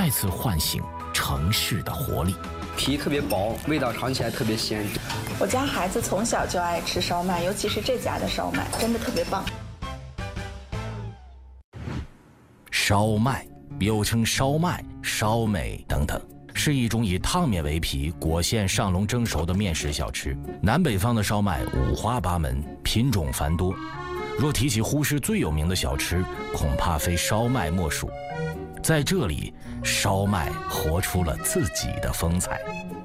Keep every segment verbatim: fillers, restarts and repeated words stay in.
再次唤醒城市的活力。 皮特别薄，味道尝起来特别鲜。 我家孩子从小就爱吃烧麦，尤其是这家的烧麦，真的特别棒。 烧麦又称烧麦、烧麦等等，是一种以烫面为皮、裹馅上笼蒸熟的面食小吃。南北方的烧麦五花八门，品种繁多。若提起呼市最有名的小吃，恐怕非烧麦莫属。在这里，烧麦活出了自己的风采。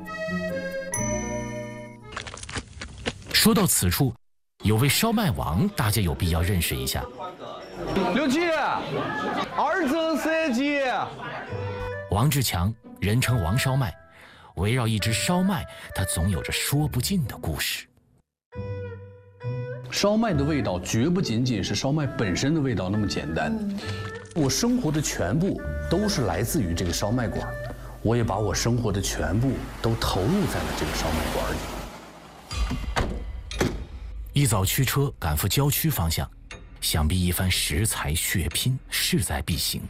说到此处，有位烧麦王，大家有必要认识一下。 刘记，二增三斤。 王志强，人称王烧麦，围绕一只烧麦，他总有着说不尽的故事。 烧麦的味道绝不仅仅是烧麦本身的味道那么简单。嗯、我生活的全部都是来自于这个烧麦馆，我也把我生活的全部都投入在了这个烧麦馆里。 一早驱车赶赴郊区方向，想必一番食材血拼势在必行。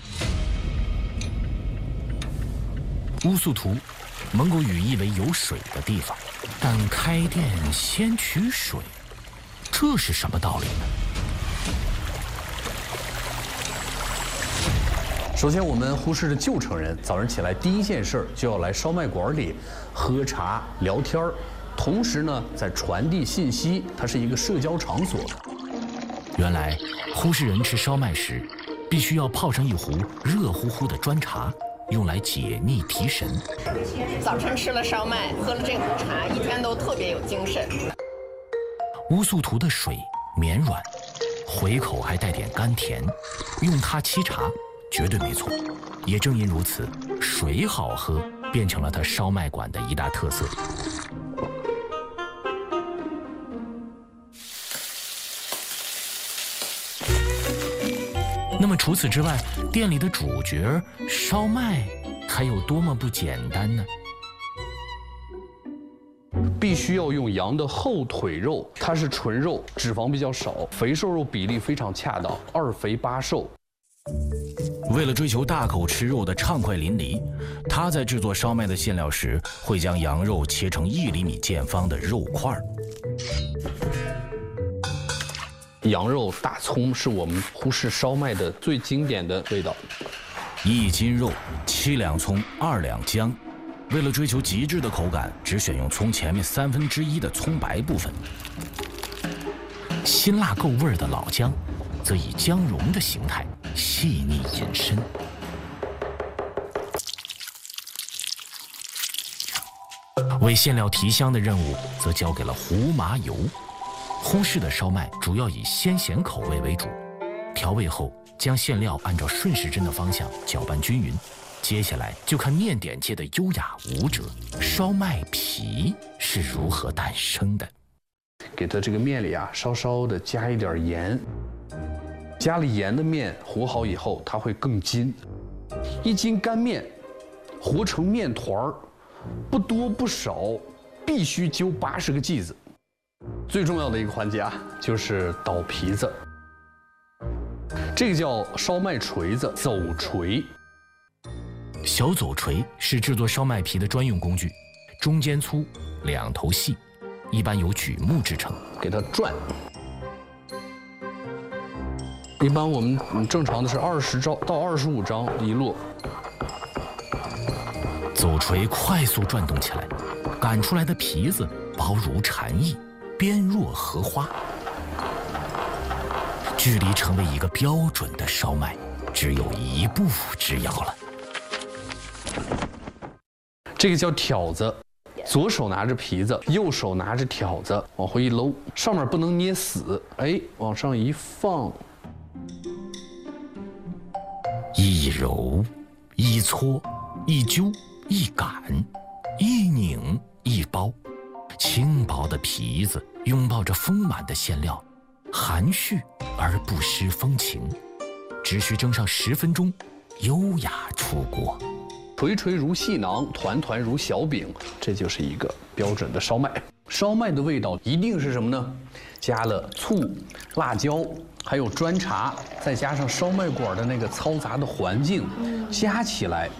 乌素图，蒙古语意为有水的地方，但开店先取水，这是什么道理呢？ 首先，我们呼市的旧城人早上起来第一件事就要来烧麦馆里喝茶聊天儿，同时呢，在传递信息，它是一个社交场所。 原来，呼市人吃烧麦时，必须要泡上一壶热乎乎的砖茶，用来解腻提神。 早晨吃了烧麦，喝了这壶茶，一天都特别有精神。 乌素图的水绵软，回口还带点甘甜，用它沏茶绝对没错。也正因如此，水好喝变成了它烧麦馆的一大特色。那么除此之外，店里的主角烧麦还有多么不简单呢？ 必须要用羊的后腿肉，它是纯肉，脂肪比较少，肥瘦肉比例非常恰当，二肥八瘦。 为了追求大口吃肉的畅快淋漓，他在制作烧麦的馅料时，会将羊肉切成一厘米见方的肉块。 羊肉、大葱是我们呼市烧麦的最经典的味道。 一斤肉，七两葱，二两姜。为了追求极致的口感，只选用葱前面三分之一的葱白部分。辛辣够味儿的老姜，则以姜蓉的形态细腻隐身。为馅料提香的任务，则交给了胡麻油。呼市的烧麦主要以鲜咸口味为主，调味后将馅料按照顺时针的方向搅拌均匀。接下来就看念点界的优雅舞者——烧麦皮是如何诞生的。 给它这个面里啊，稍稍的加一点盐。加了盐的面和好以后，它会更筋。一斤干面和成面团儿，不多不少，必须揪八十个剂子。最重要的一个环节啊，就是捣皮子。这个叫烧麦锤子，走锤。 小走锤是制作烧麦皮的专用工具，中间粗，两头细，一般由榉木制成。 给它转。一般我们正常的是二十张到二十五张一摞。 走锤快速转动起来，擀出来的皮子薄如蝉翼，边若荷花。距离成为一个标准的烧麦，只有一步之遥了。 这个叫挑子，左手拿着皮子，右手拿着挑子，往回一搂，上面不能捏死，哎，往上一放， 一揉，一搓，一揪，一擀，一拧，一包，轻薄的皮子拥抱着丰满的馅料，含蓄而不失风情，只需蒸上十分钟，优雅出锅。 垂垂如细囊，团团如小饼，这就是一个标准的烧麦。烧麦的味道一定是什么呢？加了醋、辣椒，还有砖茶，再加上烧麦馆的那个嘈杂的环境，加起来